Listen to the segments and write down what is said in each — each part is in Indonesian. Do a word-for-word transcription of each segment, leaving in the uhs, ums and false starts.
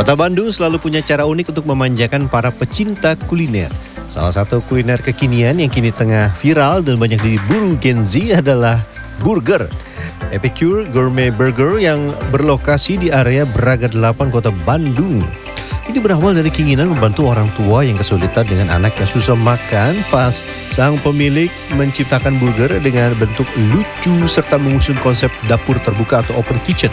Kota Bandung selalu punya cara unik untuk memanjakan para pecinta kuliner. Salah satu kuliner kekinian yang kini tengah viral dan banyak diburu Gen Z adalah burger. Epicure Gourmet Burger yang berlokasi di area Braga delapan Kota Bandung. Ini berawal dari keinginan membantu orang tua yang kesulitan dengan anak yang susah makan. Pas sang pemilik menciptakan burger dengan bentuk lucu serta mengusung konsep dapur terbuka atau open kitchen.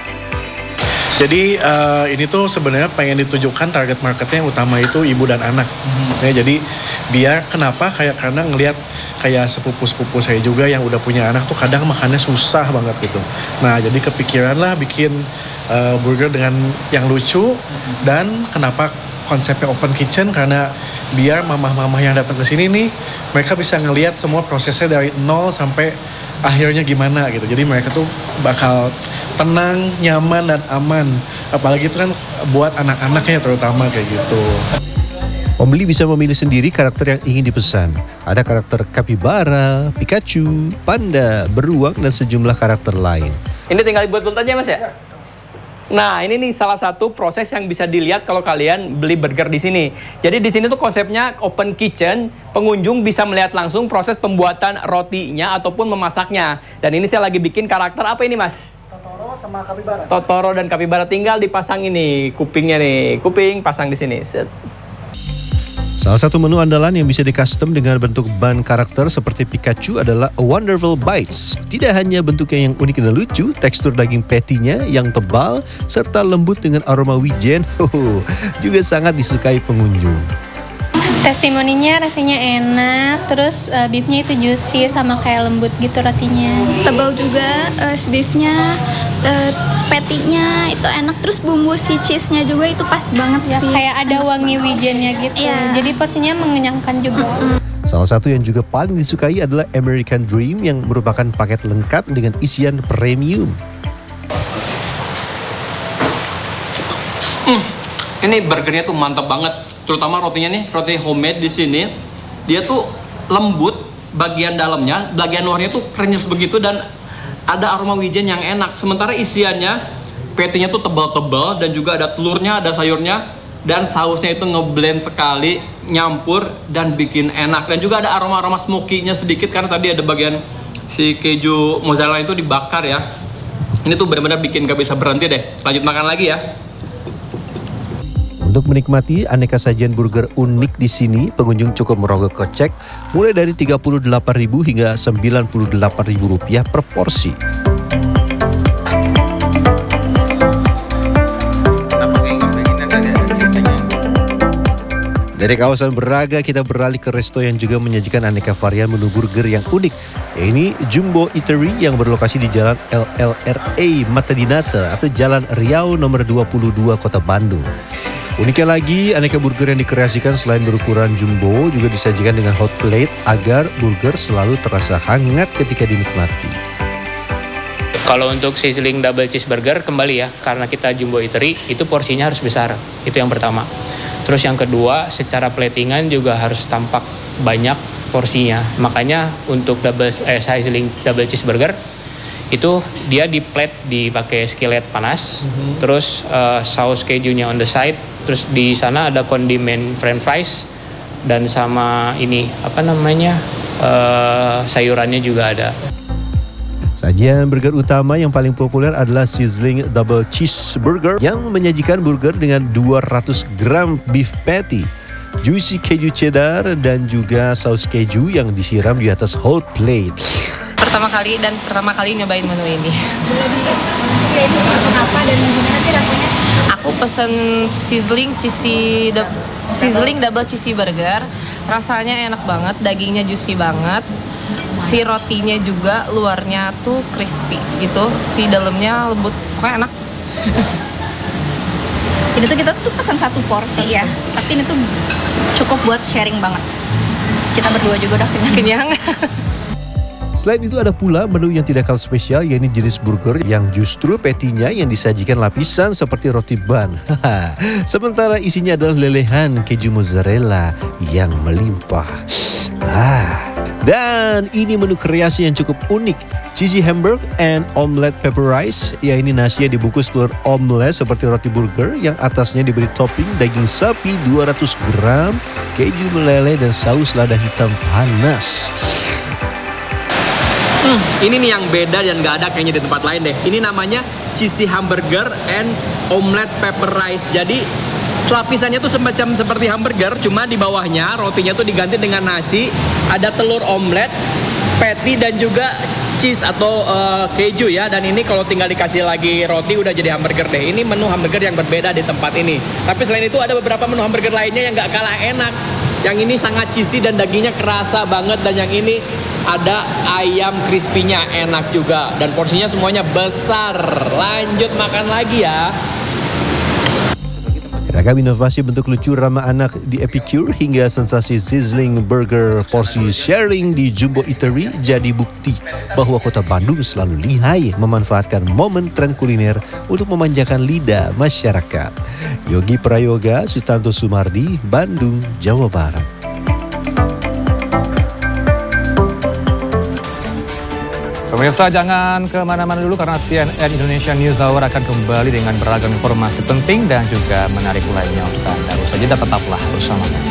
Jadi uh, ini tuh sebenarnya pengen ditujukan target marketnya yang utama itu ibu dan anak. Hmm. Ya, jadi biar kenapa kayak karena ngelihat kayak sepupu-sepupu saya juga yang udah punya anak tuh kadang makannya susah banget gitu. Nah jadi kepikiran lah bikin uh, burger dengan yang lucu. Hmm. Dan kenapa konsepnya open kitchen, karena biar mamah-mamah yang datang ke sini nih mereka bisa ngelihat semua prosesnya dari nol sampai akhirnya gimana gitu. Jadi mereka tuh bakal tenang, nyaman, dan aman. Apalagi itu kan buat anak-anaknya terutama kayak gitu. Pembeli bisa memilih sendiri karakter yang ingin dipesan. Ada karakter kapibara, Pikachu, panda, beruang, dan sejumlah karakter lain. Ini tinggal dibuat-buat aja mas ya? Nah, ini nih salah satu proses yang bisa dilihat kalau kalian beli burger di sini. Jadi di sini tuh konsepnya open kitchen, pengunjung bisa melihat langsung proses pembuatan rotinya ataupun memasaknya. Dan ini saya lagi bikin karakter apa ini, Mas? Totoro sama kapibara. Totoro dan kapibara, tinggal dipasang ini kupingnya nih, kuping pasang di sini. Set. Salah satu menu andalan yang bisa di-custom dengan bentuk ban karakter seperti Pikachu adalah A Wonderful Bites. Tidak hanya bentuknya yang unik dan lucu, tekstur daging patty-nya yang tebal serta lembut dengan aroma wijen oh, juga sangat disukai pengunjung. Testimoninya rasanya enak, terus uh, beefnya itu juicy sama kayak lembut gitu rotinya. Tebal juga uh, beefnya, uh, patty-nya itu enak, terus bumbu si cheese-nya juga itu pas banget ya, sih. Kayak ada wangi wijennya gitu. Ya. Jadi porsinya mengenyangkan juga. Salah satu yang juga paling disukai adalah American Dream yang merupakan paket lengkap dengan isian premium. Hmm, ini burgernya tuh mantap banget. Terutama rotinya nih, roti homemade di sini, dia tuh lembut bagian dalamnya, bagian luarnya tuh krenyes begitu dan ada aroma wijen yang enak. Sementara isiannya, patty-nya tuh tebal-tebal dan juga ada telurnya, ada sayurnya, dan sausnya itu ngeblend sekali, nyampur dan bikin enak. Dan juga ada aroma-aroma smoky-nya sedikit karena tadi ada bagian si keju mozzarella itu dibakar ya. Ini tuh benar-benar bikin gak bisa berhenti deh. Lanjut makan lagi ya. Untuk menikmati aneka sajian burger unik di sini, pengunjung cukup merogoh kocek mulai dari tiga puluh delapan ribu rupiah hingga sembilan puluh delapan ribu rupiah per porsi. Dari kawasan Braga kita beralih ke resto yang juga menyajikan aneka varian menu burger yang unik. Ini Jumbo Eatery yang berlokasi di Jalan L L R A Mata Dinata atau Jalan Riau nomor dua puluh dua Kota Bandung. Uniknya lagi, aneka burger yang dikreasikan selain berukuran jumbo juga disajikan dengan hot plate agar burger selalu terasa hangat ketika dinikmati. Kalau untuk sizzling double cheeseburger kembali ya, karena kita Jumbo Eatery itu porsinya harus besar, itu yang pertama. Terus yang kedua, secara platingan juga harus tampak banyak porsinya. Makanya untuk double eh, sizzling double cheeseburger itu dia di plate dipakai skillet panas, mm-hmm. terus uh, saus kejunya on the side, terus di sana ada kondimen french fries dan sama ini apa namanya uh, sayurannya juga ada. Sajian burger utama yang paling populer adalah sizzling double cheeseburger yang menyajikan burger dengan dua ratus gram beef patty, juicy keju cheddar, dan juga saus keju yang disiram di atas hot plate. Pertama kali dan pertama kali nyobain menu ini. Ini pesen apa dan gimana sih rasanya? Aku pesen sizzling cheesy sizzling double cheesy burger. Rasanya enak banget, dagingnya juicy banget. Si rotinya juga luarnya tuh crispy gitu, si dalamnya lembut, pokoknya enak. Ini tuh kita tuh pesan satu porsi ya, tapi ini tuh cukup buat sharing banget. Kita berdua juga udah kenyang. Kenyang. Selain itu ada pula menu yang tidak kalah spesial, yaitu jenis burger yang justru patty-nya yang disajikan lapisan seperti roti ban. Sementara isinya adalah lelehan keju mozzarella yang melimpah. Ah, dan ini menu kreasi yang cukup unik. Cheesy hamburger and omelette pepper rice. Ya, ini nasi yang dibungkus telur omelet seperti roti burger yang atasnya diberi topping daging sapi dua ratus gram, keju meleleh dan saus lada hitam panas. Hmm, ini nih yang beda dan gak ada kayaknya di tempat lain deh. Ini namanya cheesy hamburger and omelette pepper rice. Jadi lapisannya tuh semacam seperti hamburger, cuma di bawahnya rotinya tuh diganti dengan nasi, ada telur omelet, patty dan juga cheese atau uh, keju ya. Dan ini kalau tinggal dikasih lagi roti udah jadi hamburger deh. Ini menu hamburger yang berbeda di tempat ini. Tapi selain itu ada beberapa menu hamburger lainnya yang gak kalah enak. Yang ini sangat cheesy dan dagingnya kerasa banget. Dan yang ini ada ayam crispy-nya enak juga. Dan porsinya semuanya besar. Lanjut makan lagi ya. Ragam inovasi bentuk lucu ramah anak di Epicure hingga sensasi sizzling burger porsi sharing di Jumbo Eatery jadi bukti bahwa kota Bandung selalu lihai memanfaatkan momen tren kuliner untuk memanjakan lidah masyarakat. Yogi Prayoga, Sutanto Sumardi, Bandung, Jawa Barat. Pemirsa, jangan kemana-mana dulu karena C N N Indonesia News Hour akan kembali dengan beragam informasi penting dan juga menarik lainnya untuk Anda. Usai jeda tetaplah bersama kami.